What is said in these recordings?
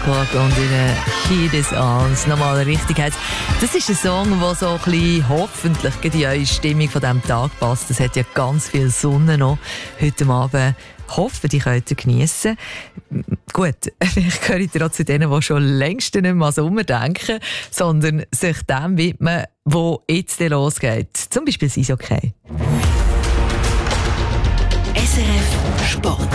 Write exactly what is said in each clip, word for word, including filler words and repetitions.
Clock und ihre Heat is on. Das normale Richtigkeit. Das ist ein Song, der so ein bisschen hoffentlich in eure Stimmung von diesem Tag passt. Es hat ja ganz viel Sonne noch heute Abend. Ich hoffe, die könnt ihr geniessen. Gut, vielleicht gehöre ich auch zu denen, die schon längst nicht mehr an Sommer denken, sondern sich dem widmen, wo jetzt losgeht. Zum Beispiel das Eishockey. S R F Sport.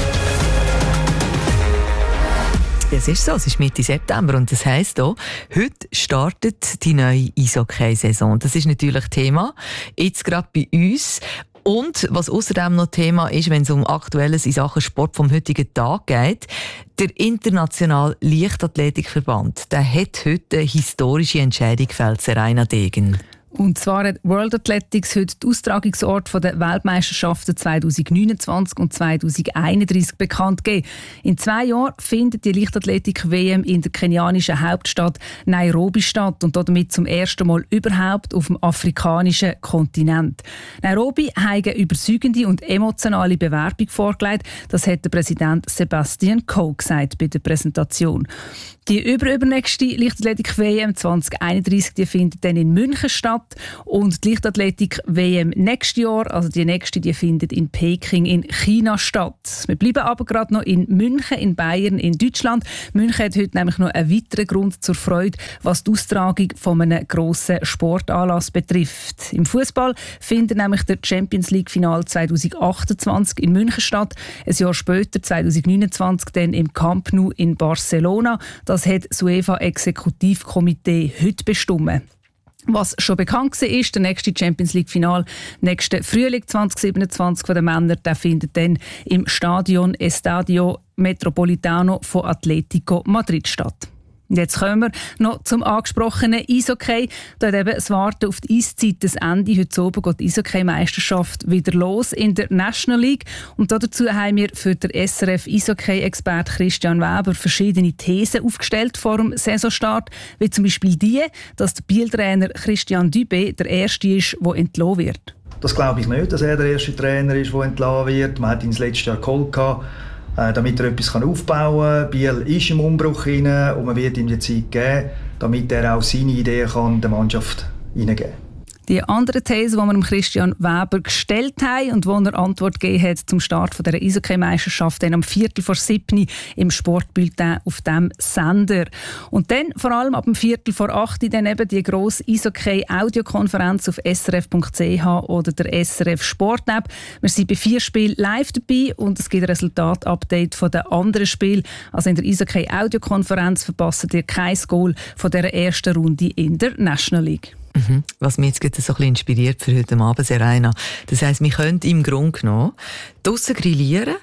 Es ist so, es ist Mitte September und das heisst auch, heute startet die neue Eishockey-Saison. Das ist natürlich Thema, jetzt gerade bei uns. Und was außerdem noch Thema ist, wenn es um Aktuelles in Sachen Sport vom heutigen Tag geht, der Internationale Leichtathletikverband, der hat heute eine historische Entscheidung gefällt, Serena Degen. Und zwar hat World Athletics heute den Austragungsort der Weltmeisterschaften zwanzig neunundzwanzig und zwanzig einunddreißig bekannt gegeben. In zwei Jahren findet die Leichtathletik-W M in der kenianischen Hauptstadt Nairobi statt und damit zum ersten Mal überhaupt auf dem afrikanischen Kontinent. Nairobi hat eine überzeugende und emotionale Bewerbung vorgelegt. Das hat der Präsident Sebastian Coe gesagt bei der Präsentation. Die überübernächste Leichtathletik-W M zwanzig einunddreißig die findet dann in München statt und die Leichtathletik-W M nächstes Jahr, also die nächste, die findet in Peking in China statt. Wir bleiben aber gerade noch in München, in Bayern, in Deutschland. München hat heute nämlich noch einen weiteren Grund zur Freude, was die Austragung von einem grossen Sportanlass betrifft. Im Fußball findet nämlich der Champions League Final zwanzig achtundzwanzig in München statt. Ein Jahr später, zwanzig neunundzwanzig, dann im Camp Nou in Barcelona. Das hat das UEFA-Exekutivkomitee heute bestimmt. Was schon bekannt war, ist, der nächste Champions League Final nächsten Frühling zwanzig siebenundzwanzig von den Männern, der findet dann im Stadion Estadio Metropolitano von Atletico Madrid statt. Und jetzt kommen wir noch zum angesprochenen Eishockey. Da hat eben das Warten auf die Eiszeit das Ende. Heute Abend geht die Eishockey-Meisterschaft wieder los in der National League. Und dazu haben wir für den S R F-Eishockey-Expert Christian Weber verschiedene Thesen aufgestellt vor dem Saisonstart. Wie zum Beispiel die, dass der Biel-Trainer Christian Dubé der Erste ist, der entlassen wird. Das glaube ich nicht, dass er der erste Trainer ist, der entlassen wird. Man hat ihn das letzte Jahr geholt, damit er etwas aufbauen kann. Biel ist im Umbruch hinein und man wird ihm die Zeit geben, damit er auch seine Ideen kann der Mannschaft hineingeben kann. Die andere These, die wir Christian Weber gestellt haben und wo er Antwort gegeben hat zum Start der Eishockey-Meisterschaft dann am Viertel vor sieben im Sportbulletin auf dem Sender. Und dann vor allem ab dem Viertel vor acht dann eben die grosse Eishockey-Audiokonferenz auf s r f punkt c h oder der S R F Sport-App. Wir sind bei vier Spielen live dabei und es gibt ein Resultat-Update von den anderen Spielen. Also in der Eishockey-Audiokonferenz verpasst ihr kein Goal von dieser ersten Runde in der National League. Mhm. Was mich jetzt so ein bisschen inspiriert für heute Abend, Serena. Das heisst, wir können im Grunde genommen draussen grillieren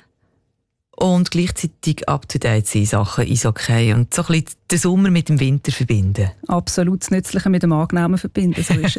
und gleichzeitig up-to-date sein in Sachen Eishockey und so ein bisschen den Sommer mit dem Winter verbinden. Absolut das Nützliche mit dem Angenehmen verbinden, so ist es.